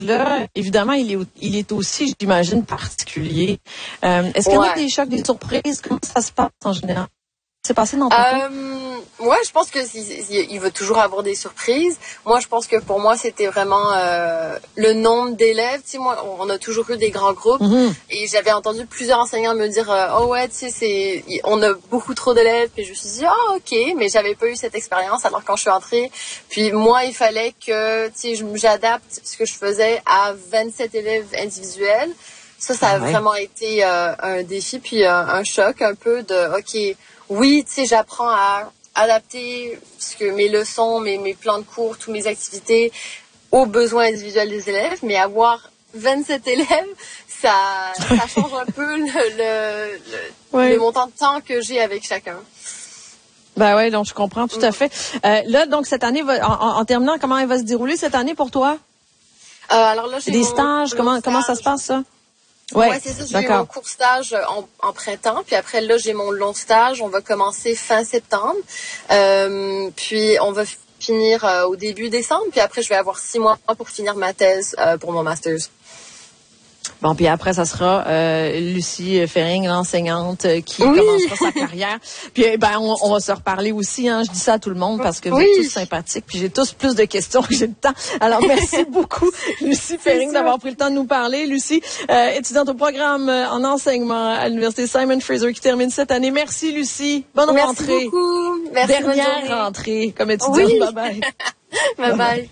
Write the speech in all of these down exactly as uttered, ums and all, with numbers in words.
là, évidemment, il est, il est aussi, j'imagine, particulier. Euh, est-ce qu'il y a ouais. des chocs, des surprises? Comment ça se passe en général? C'est passé dans ton cas? Euh, ouais, je pense que il va toujours avoir des surprises. Moi, je pense que pour moi, c'était vraiment euh, le nombre d'élèves. Tu sais, moi, on a toujours eu des grands groupes mm-hmm. et j'avais entendu plusieurs enseignants me dire euh, oh ouais, tu sais, c'est on a beaucoup trop d'élèves. Puis je me suis dit ah oh, ok, mais j'avais pas eu cette expérience. Alors quand je suis entrée, puis moi, il fallait que tu sais, j'adapte ce que je faisais à vingt-sept élèves individuels. Ça, ça a ah ouais. vraiment été euh, un défi puis euh, un choc un peu de ok. Oui, tu sais, j'apprends à adapter ce que mes leçons, mes, mes plans de cours, toutes mes activités aux besoins individuels des élèves, mais avoir vingt-sept élèves, ça, ça change un peu le, le, le, ouais. le montant de temps que j'ai avec chacun. Ben ouais, donc je comprends tout mmh. à fait. Euh, là, donc cette année, va, en, en terminant, comment elle va se dérouler cette année pour toi? Euh, alors là, j'ai des mon, stages, mon comment stage. comment ça se passe ça? Ouais, ouais c'est ça. J'ai eu mon court stage en, en printemps, puis après là j'ai mon long stage. On va commencer fin septembre, euh, puis on va finir euh, au début décembre, puis après je vais avoir six mois pour finir ma thèse euh, pour mon master's. Bon, puis après, ça sera euh, Lucie Ferring, l'enseignante, euh, qui oui. commencera sa carrière. Puis, ben, on, on va se reparler aussi. Hein. Je dis ça à tout le monde parce que vous oui. êtes tous sympathiques. Puis, j'ai tous plus de questions que j'ai le temps. Alors, merci beaucoup, Lucie Ferring, d'avoir pris le temps de nous parler. Lucie, euh, étudiante au programme euh, en enseignement à l'Université Simon Fraser, qui termine cette année. Merci, Lucie. Bonne merci rentrée. Merci beaucoup. Merci, Dernière rentrée comme étudiante. Oui. Bye-bye. Bye-bye.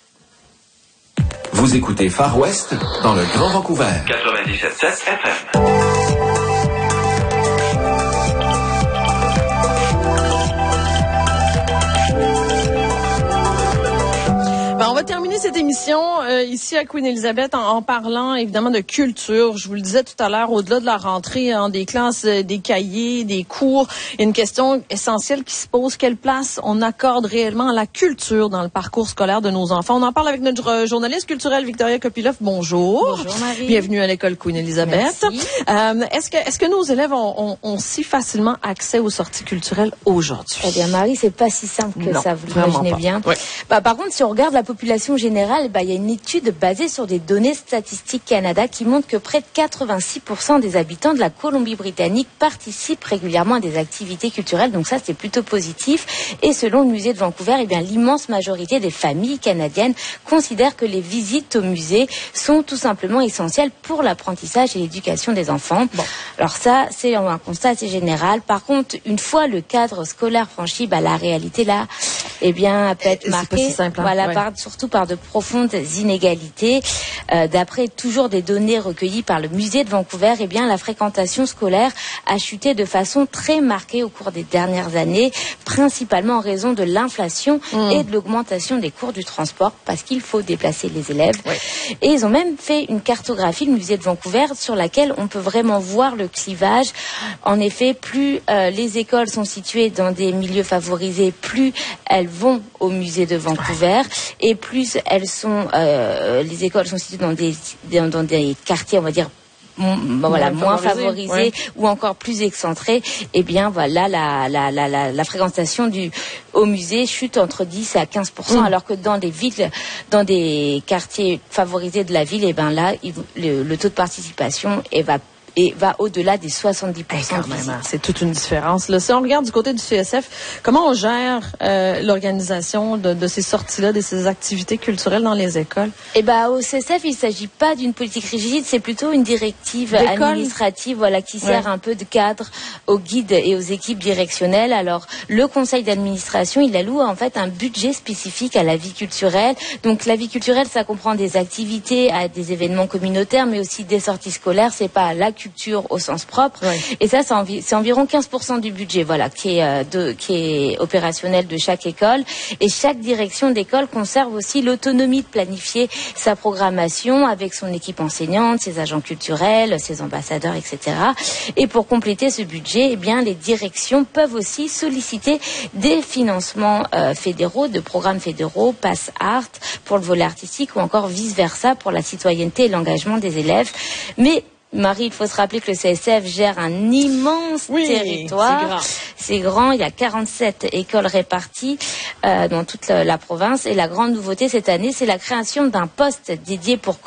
Vous écoutez Far West dans le Grand Vancouver. quatre-vingt-dix-sept virgule sept F M. Ben, on va terminer cette émission euh, ici à Queen Elizabeth en, en parlant évidemment de culture. Je vous le disais tout à l'heure, au-delà de la rentrée, hein, des classes, euh, des cahiers, des cours, il y a une question essentielle qui se pose. Quelle place on accorde réellement à la culture dans le parcours scolaire de nos enfants? On en parle avec notre euh, journaliste culturelle Victoria Kopiloff. Bonjour. Bonjour Marie. Bienvenue à l'école Queen Elizabeth. Euh, est-ce que, est-ce que nos élèves ont, ont, ont si facilement accès aux sorties culturelles aujourd'hui? Eh bien Marie, c'est pas si simple que non, ça, vous l'imaginez bien. Ouais. Bah, par contre, si on regarde la population générale, bah, il y a une étude basée sur des données Statistiques Canada qui montre que près de quatre-vingt-six pour cent des habitants de la Colombie-Britannique participent régulièrement à des activités culturelles. Donc ça, c'est plutôt positif. Et selon le musée de Vancouver, eh bien, l'immense majorité des familles canadiennes considèrent que les visites au musée sont tout simplement essentielles pour l'apprentissage et l'éducation des enfants. Bon. Alors ça, c'est un constat assez général. Par contre, une fois le cadre scolaire franchi, bah, la réalité là, eh bien, peut être marquée. Si simple, hein? Voilà, ouais. par, surtout par de profondes inégalités. Euh, d'après toujours des données recueillies par le musée de Vancouver, eh bien, la fréquentation scolaire a chuté de façon très marquée au cours des dernières années, principalement en raison de l'inflation mmh. et de l'augmentation des cours du transport, parce qu'il faut déplacer les élèves. Oui. Et ils ont même fait une cartographie, le musée de Vancouver, sur laquelle on peut vraiment voir le clivage. En effet, plus euh, les écoles sont situées dans des milieux favorisés, plus elles vont au musée de Vancouver, et plus elles sont, euh, les écoles sont situées dans des, dans, dans des quartiers, on va dire, Bon, voilà, moins, moins favorisés ouais. ou encore plus excentrés, eh bien voilà, la, la, la, la, la fréquentation du, au musée chute entre dix à quinze pour cent, mmh. alors que dans des villes, dans des quartiers favorisés de la ville, eh ben là, il, le, le taux de participation eh, va et va au-delà des soixante-dix pour cent. Quand même, c'est toute une différence. Là, si on regarde du côté du C S F, comment on gère euh, l'organisation de, de ces sorties-là, de ces activités culturelles dans les écoles? Eh ben, au C S F, il ne s'agit pas d'une politique rigide, c'est plutôt une directive administrative, voilà, qui sert ouais. un peu de cadre aux guides et aux équipes directionnelles. Alors, le conseil d'administration, il alloue en fait un budget spécifique à la vie culturelle. Donc, la vie culturelle, ça comprend des activités, à des événements communautaires, mais aussi des sorties scolaires. C'est pas la culture au sens propre, oui. et ça c'est, envi- c'est environ quinze pour cent du budget, voilà, qui est, euh, de, qui est opérationnel de chaque école, et chaque direction d'école conserve aussi l'autonomie de planifier sa programmation avec son équipe enseignante, ses agents culturels, ses ambassadeurs, et cetera. Et pour compléter ce budget, eh bien les directions peuvent aussi solliciter des financements euh, fédéraux, de programmes fédéraux, Pass Art pour le volet artistique ou encore vice versa pour la citoyenneté et l'engagement des élèves. Mais Marie, il faut se rappeler que le C S F gère un immense oui, territoire. C'est grand. C'est grand. Il y a quarante-sept écoles réparties euh, dans toute la, la province. Et la grande nouveauté cette année, c'est la création d'un poste dédié pour